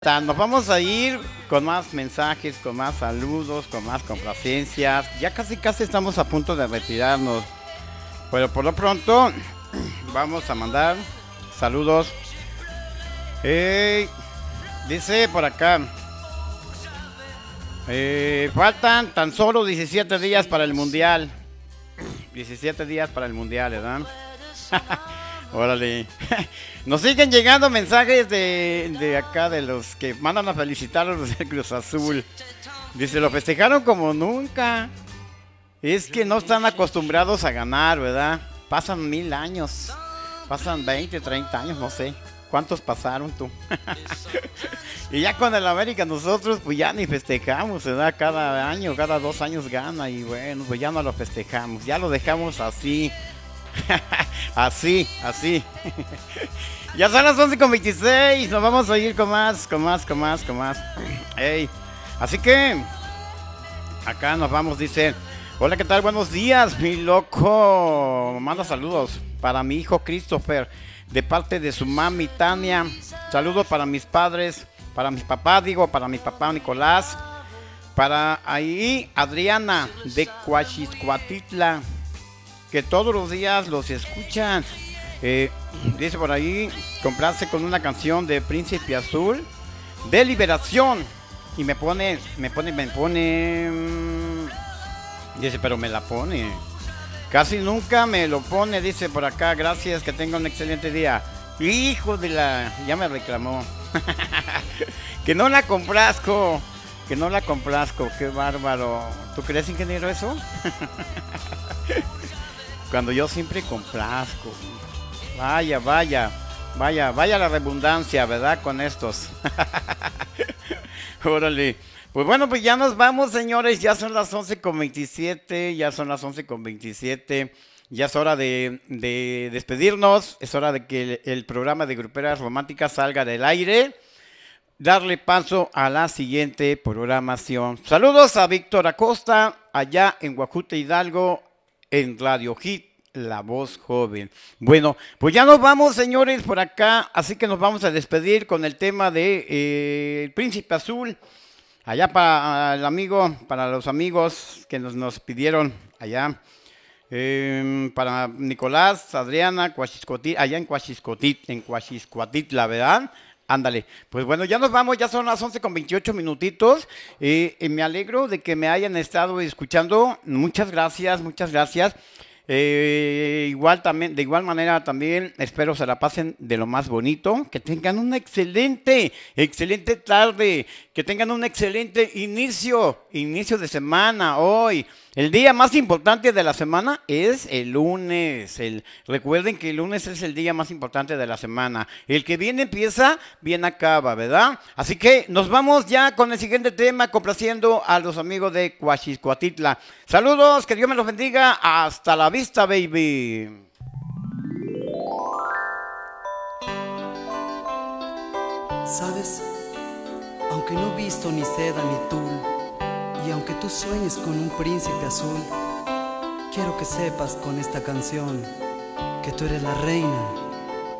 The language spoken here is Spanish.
Nos vamos a ir con más mensajes, con más saludos, con más complacencias. Ya casi estamos a punto de retirarnos. Pero por lo pronto vamos a mandar saludos. Dice por acá. Faltan tan solo 17 días para el mundial. 17 días para el mundial, ¿verdad? Órale. Nos siguen llegando mensajes de acá, de los que mandan a felicitar a los del Cruz Azul. Dice, lo festejaron como nunca. Es que no están acostumbrados a ganar, ¿verdad? Pasan 1000 años. Pasan 20, 30 años, no sé. ¿Cuántos pasaron tú? Y ya con el América nosotros pues ya ni festejamos, ¿verdad? Cada año, cada 2 años gana y bueno, pues ya no lo festejamos. Ya lo dejamos así. Así. Ya son las 11:26. Nos vamos a ir con más. Ey. Así que acá nos vamos, dice. Hola, ¿qué tal? Buenos días, mi loco. Manda saludos para mi hijo Christopher, de parte de su mami Tania. Saludos para mis padres, para mi papá Nicolás, para ahí Adriana de Coachiscuatitla, que todos los días los escuchan. Dice por ahí, complace con una canción de Príncipe Azul, de Liberación. Y me pone. Dice, pero me la pone. Casi nunca me lo pone, dice por acá. Gracias, que tenga un excelente día. Hijo de la... Ya me reclamó. Que no la complazco. Qué bárbaro. ¿Tú crees, ingeniero, eso? Cuando yo siempre complazco. Vaya la redundancia, ¿verdad? Con estos. Órale. Pues bueno, pues ya nos vamos, señores. Ya son las 11:27. Ya es hora de despedirnos. Es hora de que el programa de Gruperas Románticas salga del aire. Darle paso a la siguiente programación. Saludos a Víctor Acosta, allá en Huajute Hidalgo, en Radio Hit, La Voz Joven. Bueno, pues ya nos vamos, señores, por acá. Así que nos vamos a despedir con el tema de El Príncipe Azul. Allá para los amigos que nos pidieron allá. Para Nicolás, Adriana, allá en Coachiscuatitla, ¿verdad? Ándale, pues bueno, ya nos vamos, ya son las 11:28 minutitos. Me alegro de que me hayan estado escuchando. Muchas gracias. De igual manera también espero se la pasen de lo más bonito, que tengan una excelente tarde, que tengan un excelente inicio de semana hoy. El día más importante de la semana es el lunes. Recuerden que el lunes es el día más importante de la semana. El que bien empieza, bien acaba, ¿verdad? Así que nos vamos ya con el siguiente tema, complaciendo a los amigos de Coachiscuatitla. Saludos, que Dios me los bendiga. Hasta la vista, baby. ¿Sabes? Aunque no he visto ni seda ni tul, y aunque tú sueñes con un príncipe azul, quiero que sepas con esta canción que tú eres la reina